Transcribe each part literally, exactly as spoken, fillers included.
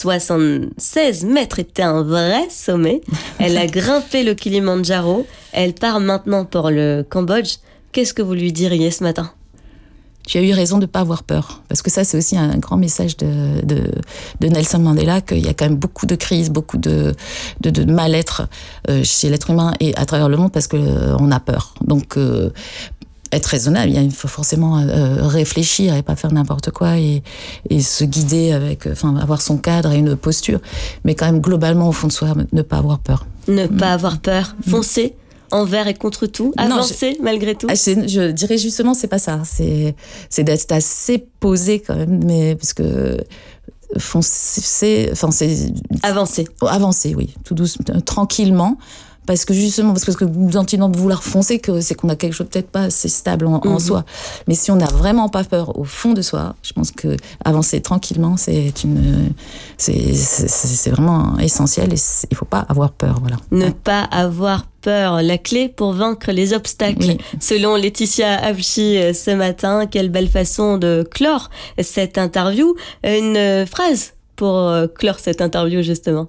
soixante-seize mètres était un vrai sommet. Elle a grimpé le Kilimandjaro. Elle part maintenant pour le Cambodge. Qu'est-ce que vous lui diriez ce matin ? Tu as eu raison de ne pas avoir peur. Parce que ça, c'est aussi un grand message de, de, de Nelson Mandela, qu'il y a quand même beaucoup de crises, beaucoup de, de, de mal-être euh, chez l'être humain et à travers le monde parce qu'on euh, a peur. Donc, euh, être raisonnable, il faut forcément euh, réfléchir et pas faire n'importe quoi et, et se guider avec, enfin, avoir son cadre et une posture. Mais quand même, globalement, au fond de soi, ne pas avoir peur. Ne pas mmh. avoir peur, foncer envers et contre tout, avancer non, je, malgré tout. Je dirais justement, c'est pas ça. C'est, c'est d'être assez posé quand même, mais parce que foncer, enfin c'est avancer. Avancer, oui, tout doucement, tranquillement. Parce que justement, parce que nous entendons vouloir foncer, que c'est qu'on a quelque chose peut-être pas assez stable en, en mmh. soi. Mais si on n'a vraiment pas peur au fond de soi, je pense que avancer tranquillement, c'est une, c'est, c'est, c'est vraiment essentiel et il faut pas avoir peur, voilà. Ne ouais. pas avoir peur, la clé pour vaincre les obstacles. Oui. Selon Laetitia Avci ce matin, quelle belle façon de clore cette interview. Une phrase pour clore cette interview justement.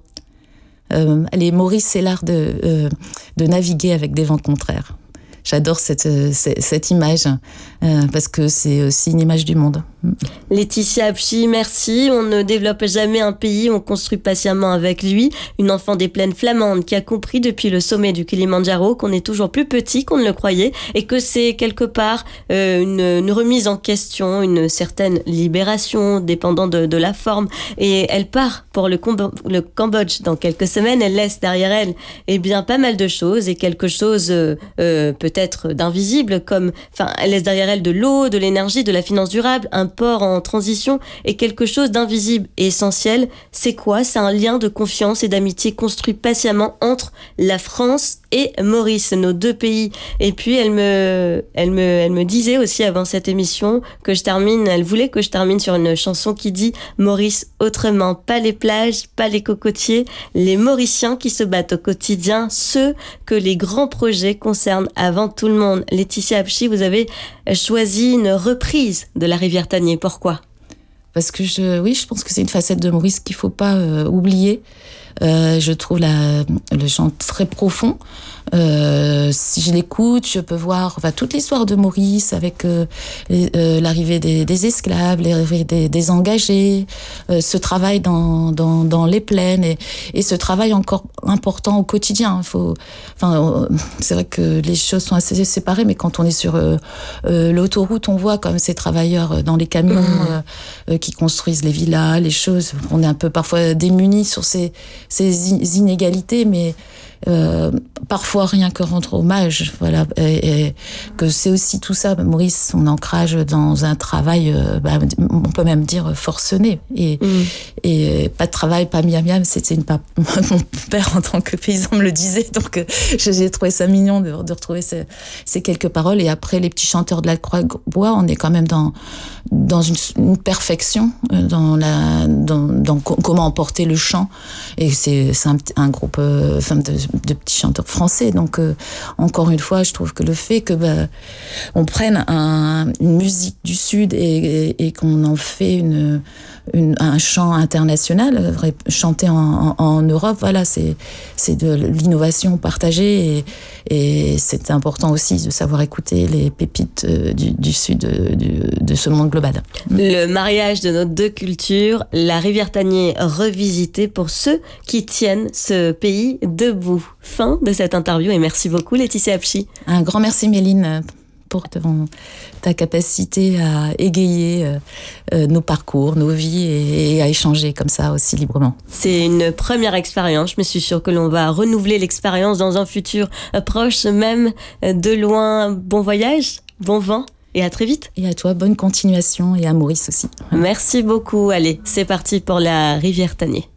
Euh, allez, Maurice, c'est l'art de, euh, de naviguer avec des vents contraires. J'adore cette, cette, cette image euh, parce que c'est aussi une image du monde. Laetitia Avci, merci. On ne développe jamais un pays, on construit patiemment avec lui. Une enfant des plaines flamandes qui a compris depuis le sommet du Kilimandjaro qu'on est toujours plus petit qu'on ne le croyait et que c'est quelque part euh, une, une remise en question, une certaine libération dépendant de, de la forme. Et elle part pour le, Combo- le Cambodge dans quelques semaines. Elle laisse derrière elle eh bien, pas mal de choses et quelque chose euh, euh, peut-être d'invisible comme, enfin, elle laisse derrière elle de l'eau, de l'énergie, de la finance durable, un port en transition et quelque chose d'invisible et essentiel. C'est quoi ? C'est un lien de confiance et d'amitié construit patiemment entre la France et Maurice, nos deux pays. Et puis elle me, elle me, elle me disait aussi avant cette émission que je termine, elle voulait que je termine sur une chanson qui dit Maurice autrement, pas les plages, pas les cocotiers, les Mauriciens qui se battent au quotidien, ceux que les grands projets concernent avant tout le monde. Laetitia Avci, vous avez choisi une reprise de La Rivière Tanier. Pourquoi ? Parce que je, oui, je pense que c'est une facette de Maurice qu'il ne faut pas euh, oublier. Euh, je trouve la, le chant très profond. Euh, si je l'écoute, je peux voir enfin, toute l'histoire de Maurice avec euh, les, euh, l'arrivée des, des esclaves, l'arrivée des, des engagés, euh, ce travail dans, dans, dans les plaines et, et ce travail encore important au quotidien. Il faut, enfin, c'est vrai que les choses sont assez séparées, mais quand on est sur euh, euh, l'autoroute, on voit quand même ces travailleurs dans les camions mmh. euh, qui construisent les villas, les choses. On est un peu parfois démunis sur ces ces inégalités, mais euh, parfois rien que rendre hommage, voilà, et, et que c'est aussi tout ça, Maurice, son ancrage dans un travail, euh, bah, on peut même dire forcené, et, mmh. et pas de travail, pas miam miam, c'était une pas mon père en tant que paysan me le disait, donc euh, j'ai trouvé ça mignon de, de retrouver ces, ces quelques paroles. Et après les petits chanteurs de la Croix-Bois, on est quand même dans dans une, une perfection, dans la dans, dans comment emporter le chant, et c'est, c'est un, un groupe euh, enfin de de petits chanteurs français. Donc, euh, encore une fois, je trouve que le fait que bah, on prenne un, une musique du Sud et, et, et qu'on en fait une, une, un chant international, chanté en, en, en Europe, voilà, c'est, c'est de l'innovation partagée et, et c'est important aussi de savoir écouter les pépites du, du Sud du, de ce monde global. Le mariage de nos deux cultures, la Rivière Tanier revisitée pour ceux qui tiennent ce pays debout. Fin de cette interview et merci beaucoup Laetitia Avci. Un grand merci Méline pour ton, ta capacité à égayer euh, nos parcours, nos vies et, et à échanger comme ça aussi librement. C'est une première expérience, je me suis sûre que l'on va renouveler l'expérience dans un futur proche, même de loin. Bon voyage, bon vent et à très vite. Et à toi, bonne continuation et à Maurice aussi. Merci beaucoup, allez, c'est parti pour la Rivière Tanier.